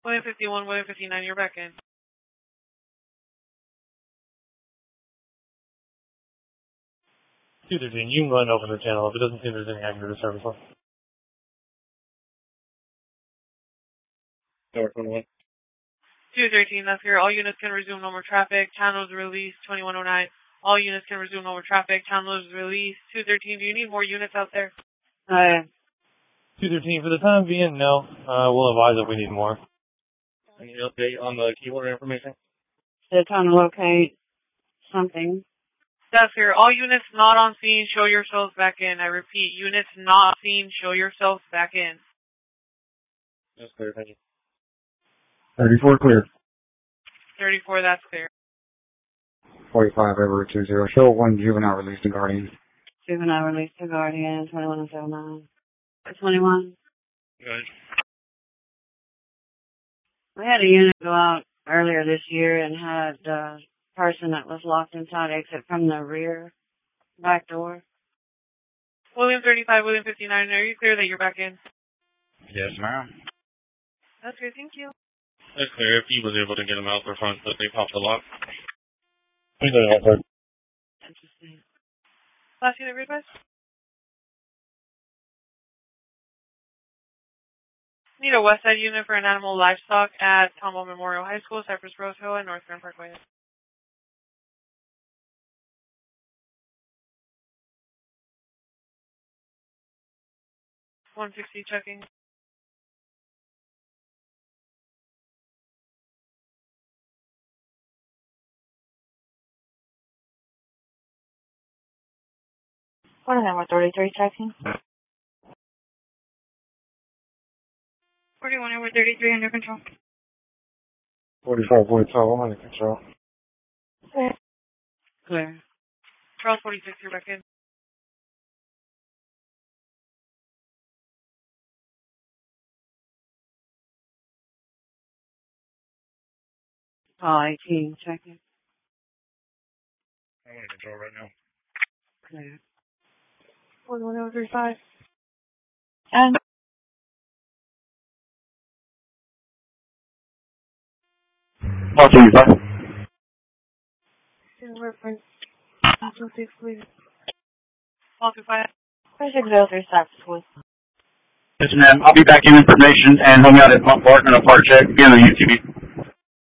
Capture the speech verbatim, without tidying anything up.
William fifty-one, William fifty-nine, you're back in. two thirteen, you can go ahead and open the channel if it doesn't seem there's any active service on. Tower twenty-one. two thirteen, that's clear. All units can resume normal traffic. Channel is released, twenty-one oh nine. All units can resume normal traffic. Channel is released. two thirteen, do you need more units out there? Uh, two thirteen, for the time being, no. Uh, we'll advise if we need more. Any update on the keyboard information? they're trying to locate something. That's clear. All units not on scene, show yourselves back in. I repeat, units not seen, show yourselves back in. That's clear, thank you. thirty-four clear. thirty-four, that's clear. forty-five over two zero. Show one juvenile released to Guardian. Juvenile released to Guardian, twenty-one oh seven nine. twenty-one. Good. We had a unit go out earlier this year and had a person that was locked inside exit from the rear back door. William thirty-five, William fifty-nine, are you clear that you're back in? Yes, ma'am. That's clear, thank you. That's clear. If he was able to get him out the front, but they popped the lock. We got it outside. Interesting. Last unit request? Need a West Side unit for an animal livestock at Tomball Memorial High School, Cypress Rose Hill, and North Grand Parkway. one sixty checking. What number thirty-three checking? forty-one over thirty-three under control. forty-five, forty-five, I'm under control. Clear. Clear. Charles forty-six, you're back in. Paul eighteen checking. I'm under control right now. Clear. forty-one over thirty-five. And Paul twenty-five. Reference. two six, please. All two five. six oh three Cypress Woods. Yes, ma'am. I'll be back in information and hung out at Mount Barton on a park check. Again on U T V.